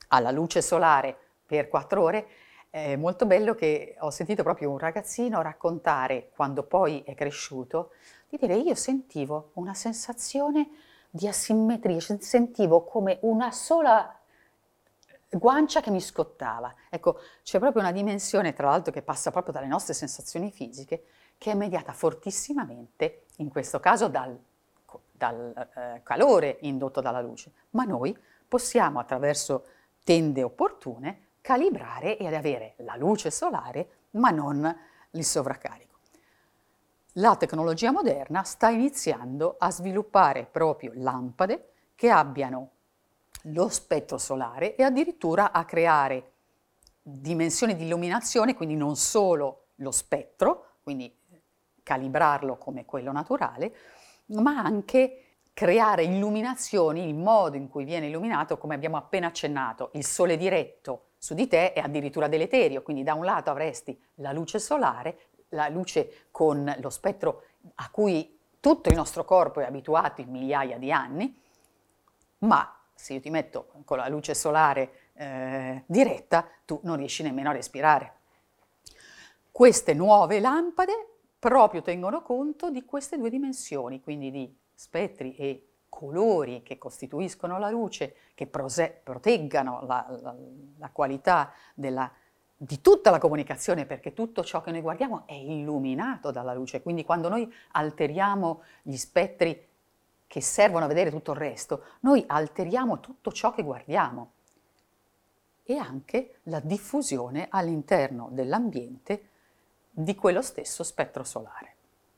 alla luce solare per 4 ore. È molto bello che ho sentito proprio un ragazzino raccontare, quando poi è cresciuto, di dire: io sentivo una sensazione di asimmetria, sentivo come una sola guancia che mi scottava. Ecco, c'è proprio una dimensione, tra l'altro, che passa proprio dalle nostre sensazioni fisiche, che è mediata fortissimamente, in questo caso dal calore indotto dalla luce, ma noi possiamo, attraverso tende opportune, calibrare ed avere la luce solare, ma non il sovraccarico. La tecnologia moderna sta iniziando a sviluppare proprio lampade che abbiano lo spettro solare e addirittura a creare dimensioni di illuminazione, quindi non solo lo spettro, quindi calibrarlo come quello naturale, ma anche creare illuminazioni, il modo in cui viene illuminato, come abbiamo appena accennato, il sole diretto su di te è addirittura deleterio, quindi da un lato avresti la luce solare, la luce con lo spettro a cui tutto il nostro corpo è abituato in migliaia di anni, ma se io ti metto con la luce solare diretta, tu non riesci nemmeno a respirare. Queste nuove lampade proprio tengono conto di queste due dimensioni, quindi di spettri e colori che costituiscono la luce, che proteggano la qualità di tutta la comunicazione, perché tutto ciò che noi guardiamo è illuminato dalla luce, quindi quando noi alteriamo gli spettri che servono a vedere tutto il resto, noi alteriamo tutto ciò che guardiamo e anche la diffusione all'interno dell'ambiente di quello stesso spettro solare.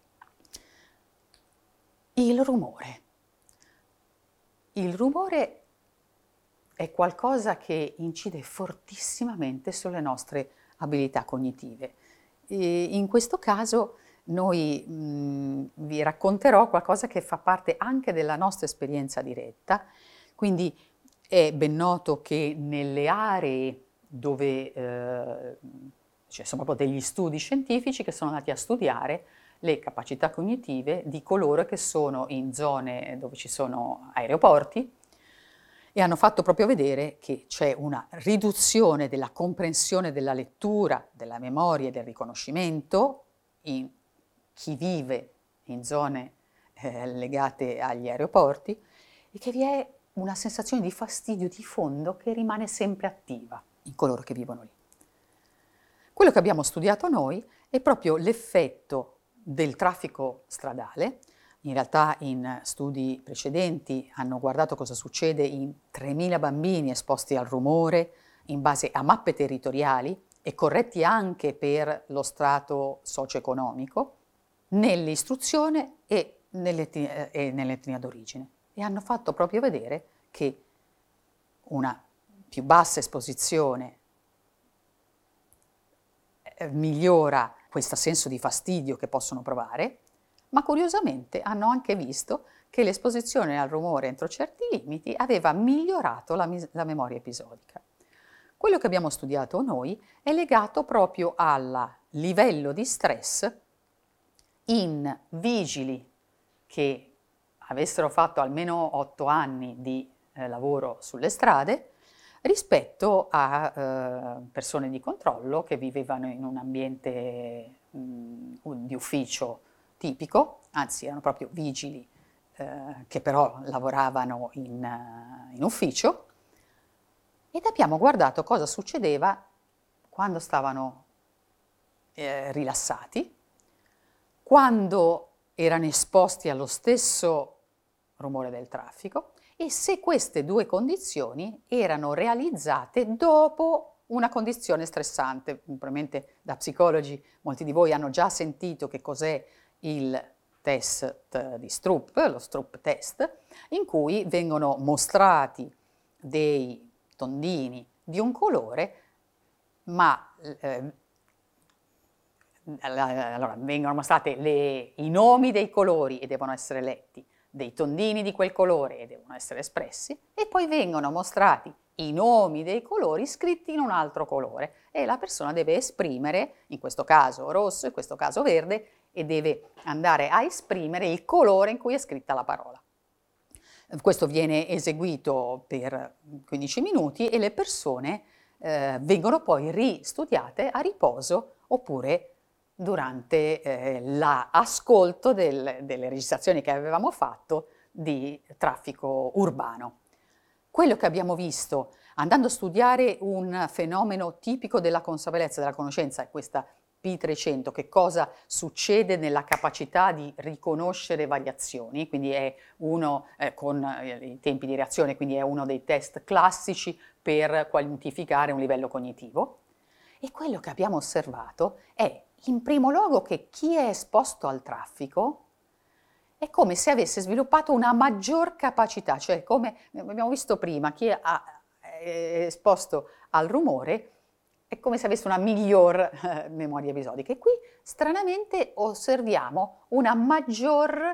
Il rumore. Il rumore è qualcosa che incide fortissimamente sulle nostre abilità cognitive. E in questo caso vi racconterò qualcosa che fa parte anche della nostra esperienza diretta, quindi è ben noto che nelle aree dove ci sono proprio degli studi scientifici che sono andati a studiare le capacità cognitive di coloro che sono in zone dove ci sono aeroporti e hanno fatto proprio vedere che c'è una riduzione della comprensione della lettura, della memoria e del riconoscimento in chi vive in zone legate agli aeroporti e che vi è una sensazione di fastidio di fondo che rimane sempre attiva in coloro che vivono lì. Quello che abbiamo studiato noi è proprio l'effetto del traffico stradale. In realtà in studi precedenti hanno guardato cosa succede in 3.000 bambini esposti al rumore in base a mappe territoriali e corretti anche per lo strato socio-economico, nell'istruzione e nell'etnia d'origine. E hanno fatto proprio vedere che una più bassa esposizione migliora questo senso di fastidio che possono provare, ma curiosamente hanno anche visto che l'esposizione al rumore entro certi limiti aveva migliorato la memoria episodica. Quello che abbiamo studiato noi è legato proprio al livello di stress in vigili che avessero fatto almeno 8 anni di lavoro sulle strade rispetto a persone di controllo che vivevano in un ambiente di ufficio tipico, anzi erano proprio vigili che però lavoravano in ufficio, ed abbiamo guardato cosa succedeva quando stavano rilassati, quando erano esposti allo stesso rumore del traffico e se queste due condizioni erano realizzate dopo una condizione stressante. Probabilmente da psicologi molti di voi hanno già sentito che cos'è il test di Stroop, lo Stroop test, in cui vengono mostrati dei tondini di un colore, ma allora, vengono mostrati i nomi dei colori e devono essere letti, dei tondini di quel colore e devono essere espressi, e poi vengono mostrati i nomi dei colori scritti in un altro colore e la persona deve esprimere, in questo caso rosso, in questo caso verde, e deve andare a esprimere il colore in cui è scritta la parola. Questo viene eseguito per 15 minuti e le persone vengono poi ristudiate a riposo oppure durante l'ascolto delle registrazioni che avevamo fatto di traffico urbano. Quello che abbiamo visto andando a studiare un fenomeno tipico della consapevolezza, della conoscenza, è questa P300, che cosa succede nella capacità di riconoscere variazioni, quindi è uno con i tempi di reazione, quindi è uno dei test classici per quantificare un livello cognitivo. E quello che abbiamo osservato è, in primo luogo, che chi è esposto al traffico è come se avesse sviluppato una maggior capacità, cioè come abbiamo visto prima, chi è esposto al rumore è come se avesse una miglior memoria episodica. E qui stranamente osserviamo una maggior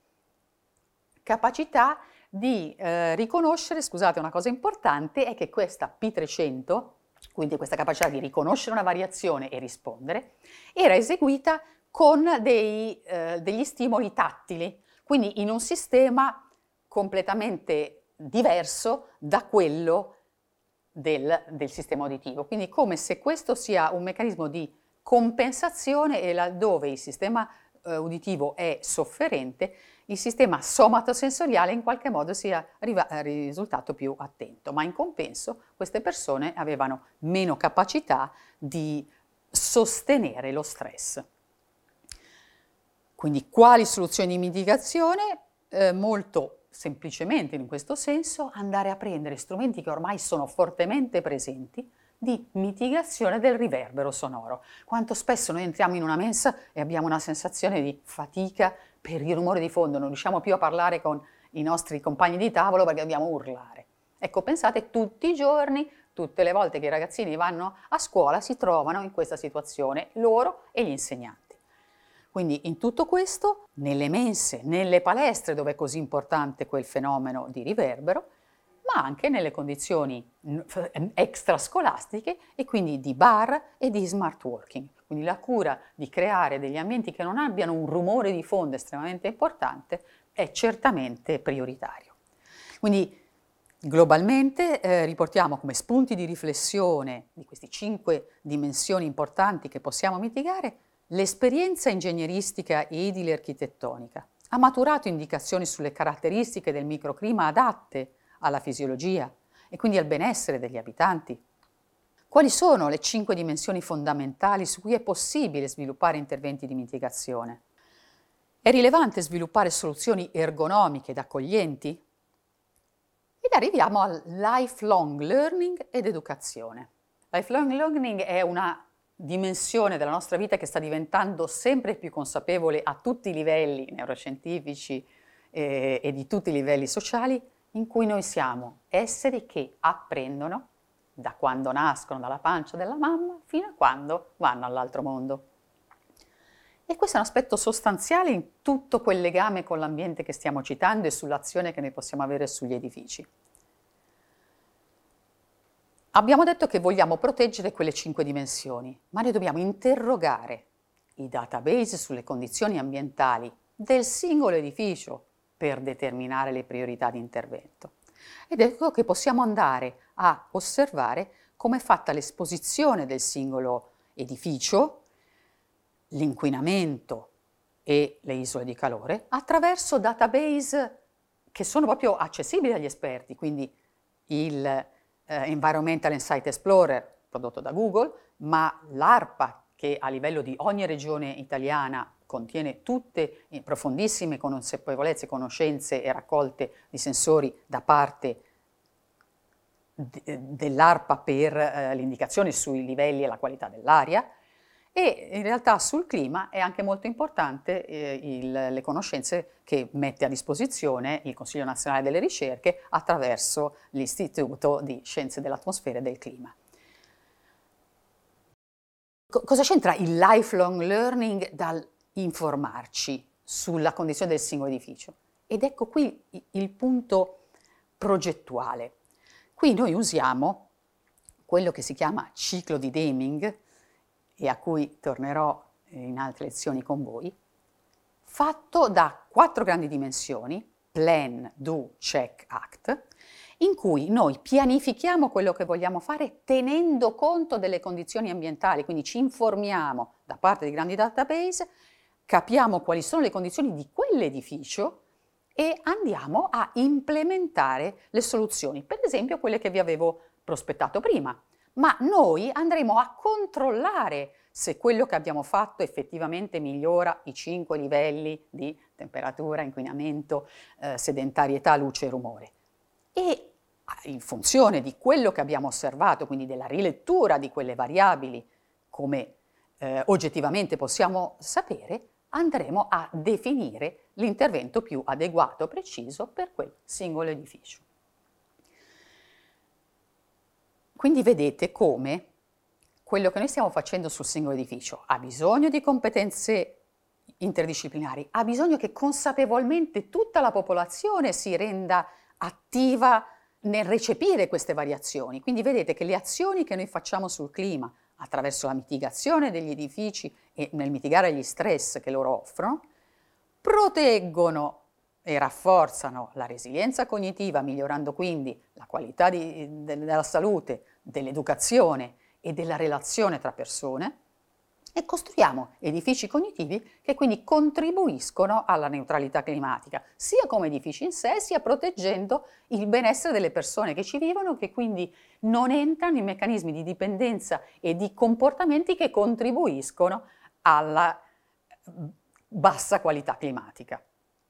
capacità di riconoscere, scusate, una cosa importante è che questa P300, quindi questa capacità di riconoscere una variazione e rispondere, era eseguita con degli stimoli tattili, quindi in un sistema completamente diverso da quello del sistema uditivo. Quindi come se questo sia un meccanismo di compensazione e laddove il sistema uditivo è sofferente, il sistema somatosensoriale in qualche modo sia risultato più attento, ma in compenso queste persone avevano meno capacità di sostenere lo stress. Quindi quali soluzioni di mitigazione? Molto semplicemente in questo senso andare a prendere strumenti che ormai sono fortemente presenti di mitigazione del riverbero sonoro. Quanto spesso noi entriamo in una mensa e abbiamo una sensazione di fatica per il rumore di fondo, non riusciamo più a parlare con i nostri compagni di tavolo perché dobbiamo urlare. Ecco, pensate, tutti i giorni, tutte le volte che i ragazzini vanno a scuola si trovano in questa situazione, loro e gli insegnanti. Quindi in tutto questo, nelle mense, nelle palestre dove è così importante quel fenomeno di riverbero, ma anche nelle condizioni extrascolastiche e quindi di bar e di smart working. Quindi la cura di creare degli ambienti che non abbiano un rumore di fondo estremamente importante è certamente prioritario. Quindi globalmente riportiamo come spunti di riflessione di queste 5 dimensioni importanti che possiamo mitigare l'esperienza ingegneristica edile e architettonica. Ha maturato indicazioni sulle caratteristiche del microclima adatte alla fisiologia e quindi al benessere degli abitanti. Quali sono le 5 dimensioni fondamentali su cui è possibile sviluppare interventi di mitigazione? È rilevante sviluppare soluzioni ergonomiche ed accoglienti? Ed arriviamo al lifelong learning ed educazione. Lifelong learning è una dimensione della nostra vita che sta diventando sempre più consapevole a tutti i livelli neuroscientifici e di tutti i livelli sociali, in cui noi siamo esseri che apprendono da quando nascono dalla pancia della mamma fino a quando vanno all'altro mondo. E questo è un aspetto sostanziale in tutto quel legame con l'ambiente che stiamo citando e sull'azione che noi possiamo avere sugli edifici. Abbiamo detto che vogliamo proteggere quelle 5 dimensioni, ma noi dobbiamo interrogare i database sulle condizioni ambientali del singolo edificio per determinare le priorità di intervento. Ed ecco che possiamo andare a osservare come è fatta l'esposizione del singolo edificio, l'inquinamento e le isole di calore attraverso database che sono proprio accessibili agli esperti, quindi il Environmental and Site Explorer prodotto da Google, ma l'ARPA che a livello di ogni regione italiana contiene tutte profondissime consapevolezze, conoscenze e raccolte di sensori da parte dell'ARPA per l'indicazione sui livelli e la qualità dell'aria, e in realtà sul clima è anche molto importante le conoscenze che mette a disposizione il Consiglio Nazionale delle Ricerche attraverso l'Istituto di Scienze dell'Atmosfera e del Clima. Cosa c'entra il lifelong learning dal informarci sulla condizione del singolo edificio? Ed ecco qui il punto progettuale. Qui noi usiamo quello che si chiama ciclo di Deming, e a cui tornerò in altre lezioni con voi, fatto da 4 grandi dimensioni: Plan, Do, Check, Act, in cui noi pianifichiamo quello che vogliamo fare tenendo conto delle condizioni ambientali, quindi ci informiamo da parte di grandi database, capiamo quali sono le condizioni di quell'edificio e andiamo a implementare le soluzioni, per esempio quelle che vi avevo prospettato prima. Ma noi andremo a controllare se quello che abbiamo fatto effettivamente migliora i 5 livelli di temperatura, inquinamento, sedentarietà, luce e rumore. E in funzione di quello che abbiamo osservato, quindi della rilettura di quelle variabili, come oggettivamente possiamo sapere, andremo a definire l'intervento più adeguato e preciso per quel singolo edificio. Quindi vedete come quello che noi stiamo facendo sul singolo edificio ha bisogno di competenze interdisciplinari, ha bisogno che consapevolmente tutta la popolazione si renda attiva nel recepire queste variazioni. Quindi vedete che le azioni che noi facciamo sul clima attraverso la mitigazione degli edifici e nel mitigare gli stress che loro offrono, proteggono e rafforzano la resilienza cognitiva, migliorando quindi la qualità della salute, dell'educazione e della relazione tra persone, e costruiamo edifici cognitivi che quindi contribuiscono alla neutralità climatica, sia come edifici in sé, sia proteggendo il benessere delle persone che ci vivono, che quindi non entrano in meccanismi di dipendenza e di comportamenti che contribuiscono alla bassa qualità climatica.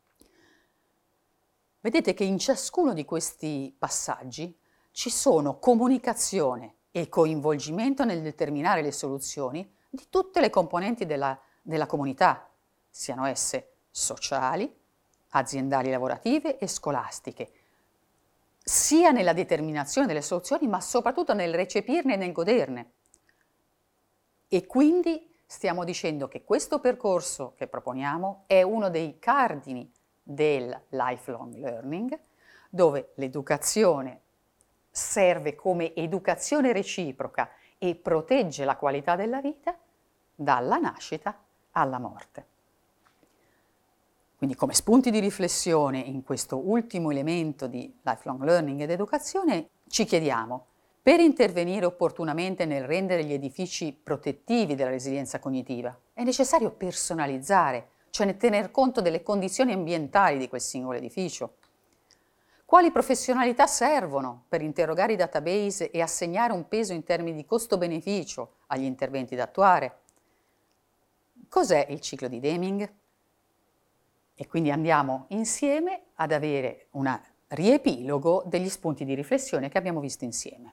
Vedete che in ciascuno di questi passaggi ci sono comunicazione e coinvolgimento nel determinare le soluzioni di tutte le componenti della comunità, siano esse sociali, aziendali, lavorative e scolastiche, sia nella determinazione delle soluzioni, ma soprattutto nel recepirne e nel goderne. E quindi stiamo dicendo che questo percorso che proponiamo è uno dei cardini del lifelong learning, dove l'educazione serve come educazione reciproca e protegge la qualità della vita dalla nascita alla morte. Quindi come spunti di riflessione in questo ultimo elemento di lifelong learning ed educazione ci chiediamo: per intervenire opportunamente nel rendere gli edifici protettivi della resilienza cognitiva è necessario personalizzare, cioè tener conto delle condizioni ambientali di quel singolo edificio. Quali professionalità servono per interrogare i database e assegnare un peso in termini di costo-beneficio agli interventi da attuare? Cos'è il ciclo di Deming? E quindi andiamo insieme ad avere un riepilogo degli spunti di riflessione che abbiamo visto insieme.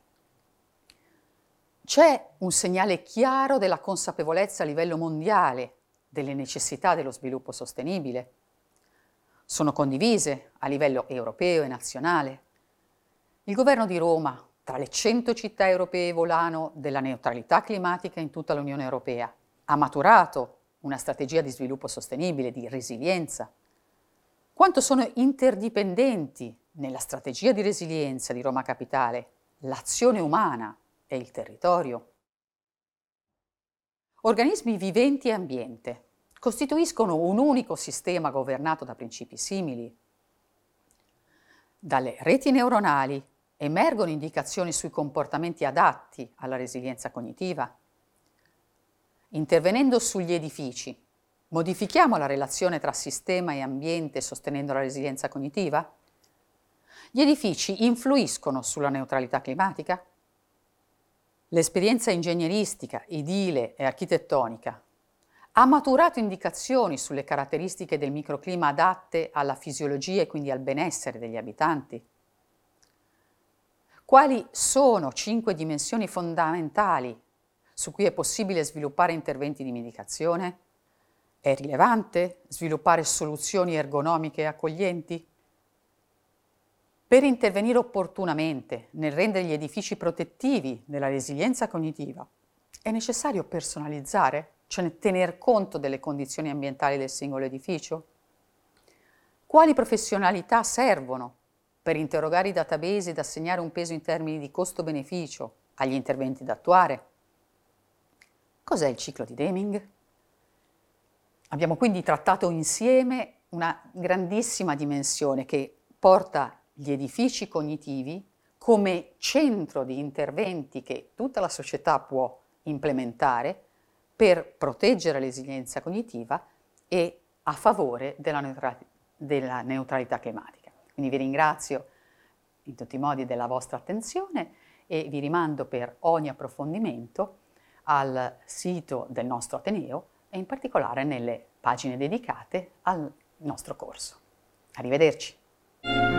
C'è un segnale chiaro della consapevolezza a livello mondiale delle necessità dello sviluppo sostenibile. Sono condivise a livello europeo e nazionale. Il governo di Roma, tra le 100 città europee volano della neutralità climatica in tutta l'Unione Europea, ha maturato una strategia di sviluppo sostenibile, di resilienza. Quanto sono interdipendenti nella strategia di resilienza di Roma Capitale l'azione umana e il territorio. Organismi viventi e ambiente costituiscono un unico sistema governato da principi simili. Dalle reti neuronali emergono indicazioni sui comportamenti adatti alla resilienza cognitiva. Intervenendo sugli edifici, modifichiamo la relazione tra sistema e ambiente sostenendo la resilienza cognitiva? Gli edifici influiscono sulla neutralità climatica? L'esperienza ingegneristica, edile e architettonica ha maturato indicazioni sulle caratteristiche del microclima adatte alla fisiologia e quindi al benessere degli abitanti? Quali sono 5 dimensioni fondamentali su cui è possibile sviluppare interventi di mitigazione? È rilevante sviluppare soluzioni ergonomiche e accoglienti? Per intervenire opportunamente nel rendere gli edifici protettivi della resilienza cognitiva, è necessario personalizzare, cioè tener conto delle condizioni ambientali del singolo edificio? Quali professionalità servono per interrogare i database ed assegnare un peso in termini di costo-beneficio agli interventi da attuare? Cos'è il ciclo di Deming? Abbiamo quindi trattato insieme una grandissima dimensione che porta gli edifici cognitivi come centro di interventi che tutta la società può implementare per proteggere la resilienza cognitiva e a favore della neutralità climatica. Quindi vi ringrazio in tutti i modi della vostra attenzione e vi rimando per ogni approfondimento al sito del nostro Ateneo e in particolare nelle pagine dedicate al nostro corso. Arrivederci.